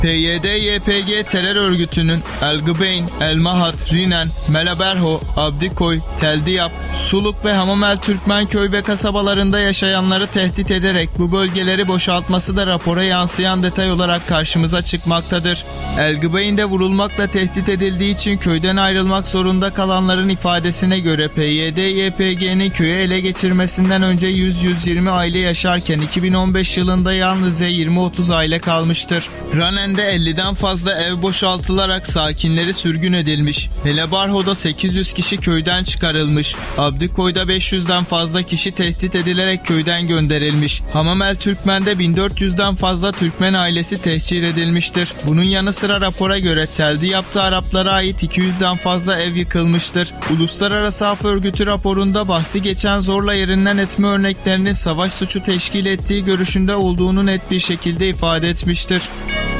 PYD-YPG terör örgütünün El-Gıbeyn, El-Mahad, Rinen, Meleberho, Abdikoy, Teldiyap, Suluk ve Hamamel Türkmen köy ve kasabalarında yaşayanları tehdit ederek bu bölgeleri boşaltması da rapora yansıyan detay olarak karşımıza çıkmaktadır. El-Gıbeyn'de vurulmakla tehdit edildiği için köyden ayrılmak zorunda kalanların ifadesine göre PYD-YPG'nin köyü ele geçirmesinden önce 100-120 aile yaşarken 2015 yılında yalnızca 20-30 aile kalmıştır. Ranen'de 50'den fazla ev boşaltılarak sakinleri sürgün edilmiş. Melebarho'da 800 kişi köyden çıkarılmış. Abdikoy'da 500'den fazla kişi tehdit edilerek köyden gönderilmiş. Hamamel Türkmen'de 1400'den fazla Türkmen ailesi tehcir edilmiştir. Bunun yanı sıra rapora göre Teldiyap'ta Araplara ait 200'den fazla ev yıkılmıştır. Uluslararası Af Örgütü raporunda bahsi geçen zorla yerinden etme örneklerinin savaş suçu teşkil ettiği görüşünde olduğunu net bir şekilde ifade etmiştir.